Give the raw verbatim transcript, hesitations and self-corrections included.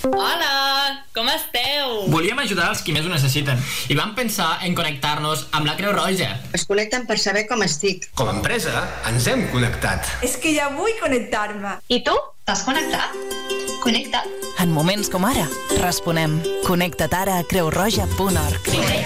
Hola, com esteu? Volíem ajudar els qui més ho necessiten i vam pensar en connectar-nos amb la Creu Roja. Es connecten per saber com estic. Com a empresa, ens hem connectat. És que ja vull connectar-me. I tu? T'has connectat? Connecta't. En moments com ara, responem. Connecta't ara a creu roja punt org.